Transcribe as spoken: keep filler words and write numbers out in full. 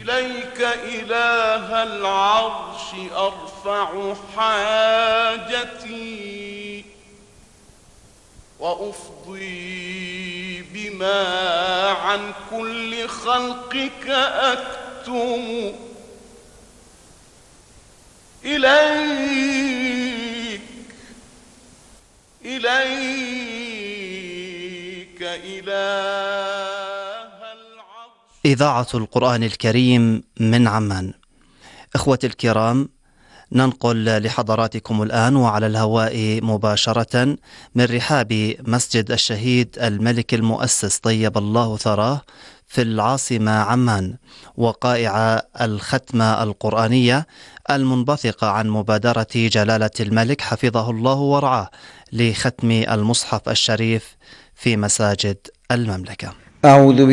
إليك إله العرش أرفع حاجتي وأفضي بما عن كل خلقك أكتم. إليك إليك إله العرش. إذاعة القرآن الكريم من عمان. إخوتي الكرام، ننقل لحضراتكم الآن وعلى الهواء مباشرة من رحاب مسجد الشهيد الملك المؤسس طيب الله ثراه في العاصمة عمان، وقائع الختمة القرآنية المنبثقة عن مبادرة جلالة الملك حفظه الله ورعاه لختم المصحف الشريف في مساجد المملكة. أعوذ